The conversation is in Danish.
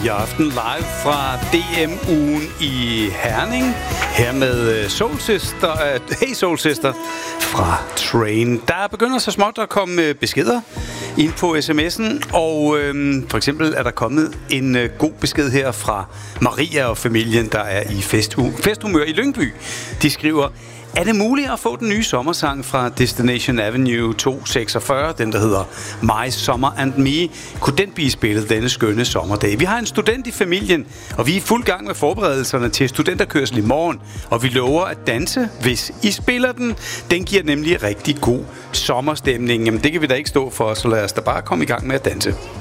i aften live fra DM-ugen i Herning. Her med Soul Sister, Hey Soul Sister fra Train. Der begynder så småt at komme beskeder ind på sms'en, og for eksempel er der kommet en god besked her fra Maria og familien, der er i festhumør i Lyngby. De skriver: er det muligt at få den nye sommersang fra Destination Avenue 246, den der hedder My Summer and Me? Kunne den blive spillet denne skønne sommerdag? Vi har en student i familien, og vi er i fuld gang med forberedelserne til studenterkørsel i morgen, og vi lover at danse, hvis I spiller den. Den giver nemlig rigtig god sommerstemning. Jamen det kan vi da ikke stå for, så lad os da bare komme i gang med at danse.